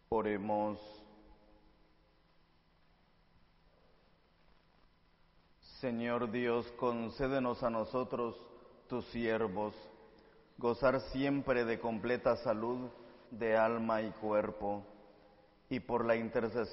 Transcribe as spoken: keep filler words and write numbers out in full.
Oremos. Señor Dios, concédenos a nosotros, tus siervos, gozar siempre de completa salud de alma y cuerpo, y por la intercesión